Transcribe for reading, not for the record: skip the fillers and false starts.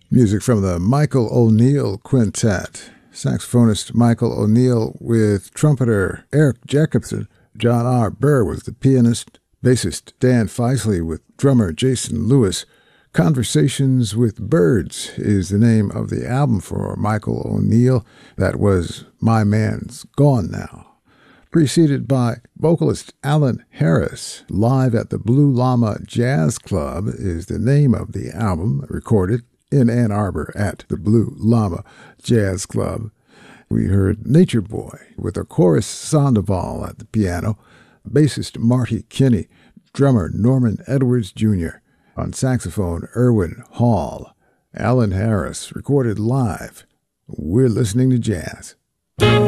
Music from the Michael O'Neill Quintet. Saxophonist Michael O'Neill with trumpeter Eric Jacobson. John R. Burr was the pianist. Bassist Dan Feisley with drummer Jason Lewis. Conversations with Birds is the name of the album for Michael O'Neill. That was My Man's Gone Now. Preceded by vocalist Alan Harris. Live at the Blue Llama Jazz Club is the name of the album, recorded in Ann Arbor at the Blue Llama Jazz Club. We heard Nature Boy with a chorus Sandoval at the piano, bassist Marty Kinney, drummer Norman Edwards Jr., on saxophone Irwin Hall. Alan Harris recorded live. We're listening to jazz.